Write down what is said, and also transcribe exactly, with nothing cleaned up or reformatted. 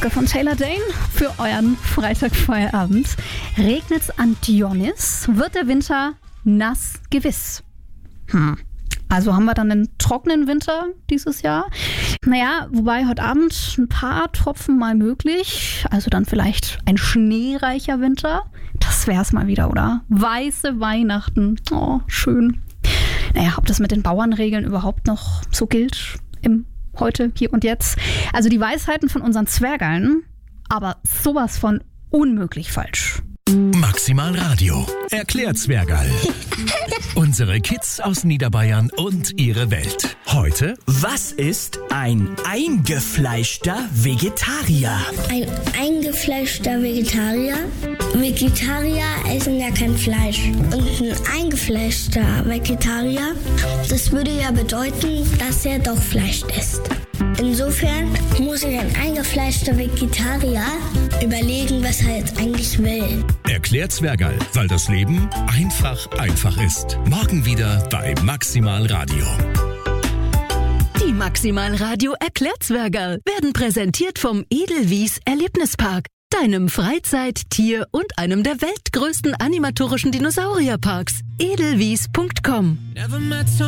Maske von Taylor Dayne für euren Freitagfeierabend. Regnet's an Dionys, wird der Winter nass gewiss. Hm. Also haben wir dann einen trockenen Winter dieses Jahr. Naja, wobei heute Abend ein paar Tropfen mal möglich. Also dann vielleicht ein schneereicher Winter. Das wär's mal wieder, oder? Weiße Weihnachten. Oh, schön. Naja, ob das mit den Bauernregeln überhaupt noch so gilt im Heute, Hier und Jetzt. Also die Weisheiten von unseren Zwergeln, aber sowas von unmöglich falsch. Maximal Radio. Erklärt Zwergal. Unsere Kids aus Niederbayern und ihre Welt. Heute: Was ist ein eingefleischter Vegetarier? Ein eingefleischter Vegetarier? Vegetarier essen ja kein Fleisch. Und ein eingefleischter Vegetarier, das würde ja bedeuten, dass er doch Fleisch isst. Insofern muss sich ein eingefleischter Vegetarier überlegen, was er jetzt eigentlich will. Erklärt Zwergal, weil das Leben einfach einfach ist. Morgen wieder bei Maximal Radio. Die Maximal Radio Erklärzwergerl werden präsentiert vom Edelwies Erlebnispark, deinem Freizeit-, Tier- und einem der weltgrößten animatorischen Dinosaurierparks. edelwies punkt com